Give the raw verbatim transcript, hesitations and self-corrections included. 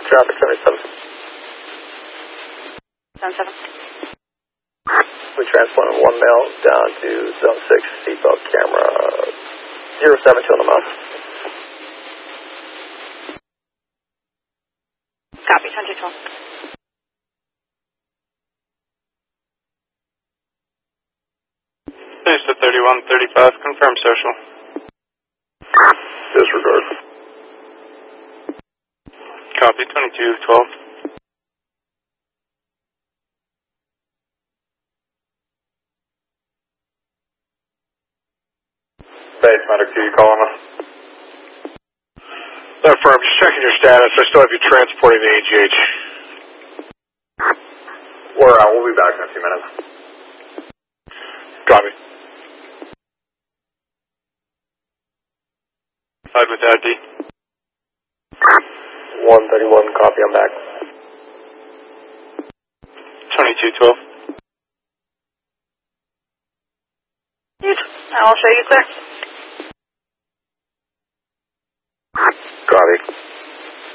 traffic seventy-seven. seventy-seven. We transported one male down to zone six, seatbelt camera zero seven two on the mouth. Copy, ten two twelve. Finish the thirty-one thirty-five, confirm social. Disregard. Copy, twenty-two twelve. Base, Medic two, you calling us? No, firm, just checking your status. I still have you transporting the A G H. We're out. We'll be back in a few minutes. Copy. Five with I D. one thirty-one, copy, I'm back. twenty-two twelve. I'll show you, sir. Copy.